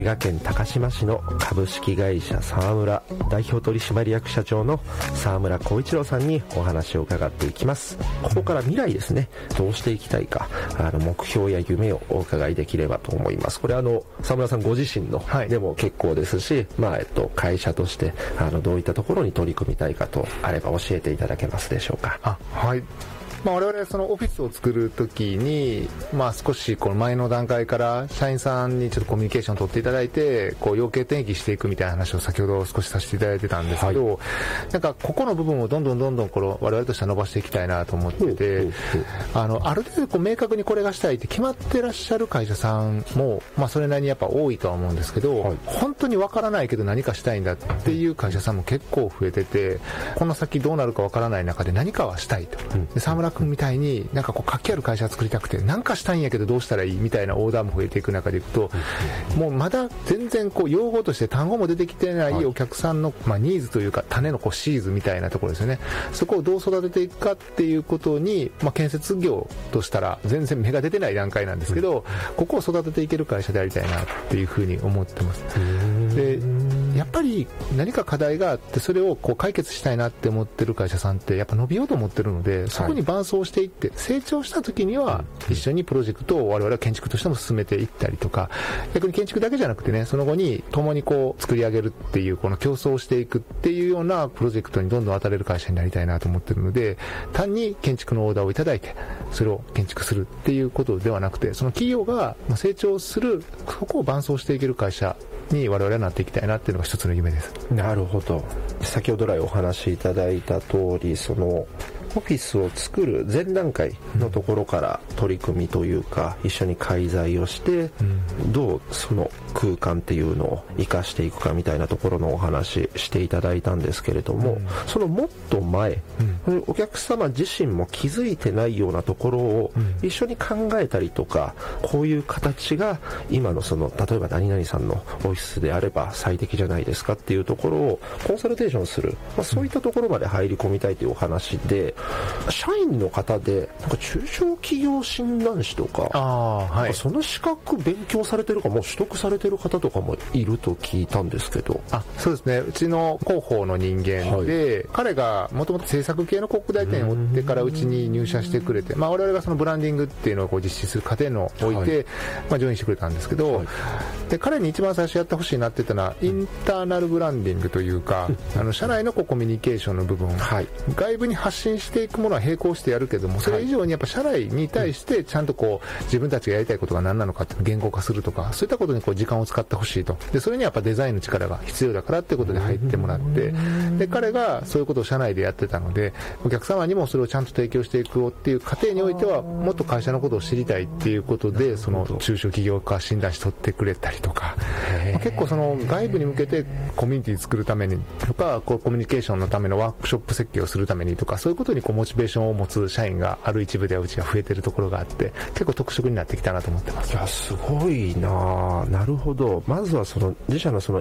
滋賀県高島市の株式会社沢村代表取締役社長の沢村光一郎さんにお話を伺っていきます。ここから未来ですね、どうしていきたいか、目標や夢をお伺いできればと思います。これ沢村さんご自身のでも結構ですし、会社としてどういったところに取り組みたいかとあれば教えていただけますでしょうか。 はい。我々そのオフィスを作るときに、少しこの前の段階から社員さんにちょっとコミュニケーションを取っていただいて、要件定義していくみたいな話を先ほど少しさせていただいてたんですけど、なんかここの部分をどんどん我々としては伸ばしていきたいなと思ってて、ある程度明確にこれがしたいって決まってらっしゃる会社さんも、それなりにやっぱ多いとは思うんですけど、本当にわからないけど何かしたいんだっていう会社さんも結構増えてて、この先どうなるかわからない中で何かはしたいと。で沢村君みたいになんか活気ある会社を作りたくて何かしたいんやけどどうしたらいいみたいなオーダーも増えていく中でいくと、もうまだ全然用語として単語も出てきてないお客さんのニーズというか種のシーズみたいなところですよね。そこをどう育てていくかっていうことに、建設業としたら全然芽が出てない段階なんですけど、ここを育てていける会社でありたいなっていうふうに思ってます。でやっぱり何か課題があってそれを解決したいなって思ってる会社さんってやっぱ伸びようと思ってるので、そこに伴走していって成長した時には一緒にプロジェクトを我々は建築としても進めていったりとか、逆に建築だけじゃなくてね、その後に共に作り上げるっていうこの競争をしていくっていうようなプロジェクトにどんどん当たれる会社になりたいなと思ってるので、単に建築のオーダーをいただいてそれを建築するっていうことではなくて、その企業が成長するそこを伴走していける会社に我々はなっていきたいなっていうのが一つの夢です。 なるほど。先ほど来お話しいただいた通り、そのオフィスを作る前段階のところから取り組みというか、一緒に介在をしてどうその空間っていうのを生かしていくかみたいなところのお話していただいたんですけれども、そのもっと前、お客様自身も気づいてないようなところを一緒に考えたりとか、こういう形が今の例えば何々さんのオフィスであれば最適じゃないですかっていうところをコンサルテーションする、そういったところまで入り込みたいというお話で、社員の方で中小企業診断士とか、その資格勉強されてるかもう取得されてる方とかもいると聞いたんですけど。 そうですね。うちの広報の人間で、彼がもともと制作系の広告代理店を追ってからうちに入社してくれて、我々がそのブランディングっていうのを実施する過程のおいて、ジョインしてくれたんですけど、で彼に一番最初やってほしいなって言ったのはインターナルブランディングというか、社内のコミュニケーションの部分、外部に発信していくものは並行してやるけども、それ以上にやっぱ社内に対してちゃんと自分たちがやりたいことが何なのかっていうのを言語化するとか、そういったことに時間を使ってほしいと。でそれにやっぱデザインの力が必要だからっていうことで入ってもらって、で彼がそういうことを社内でやってたので、お客様にもそれをちゃんと提供していくっていう過程においてはもっと会社のことを知りたいっていうことで、その中小企業家診断士取ってくれたりとか、結構その外部に向けてコミュニティ作るためにとか、コミュニケーションのためのワークショップ設計をするためにとか、そういうことにモチベーションを持つ社員がある一部ではうちが増えてるところがあって、結構特色になってきたなと思ってます。 いやすごいな。なるほど。まずは自社の